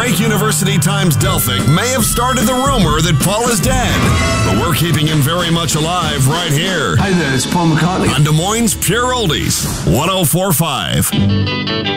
Drake University Times Delphic may have started the rumor that Paul is dead, but we're keeping him very much alive right here Hi there, it's Paul McCartney on Des Moines Pure Oldies 104.5.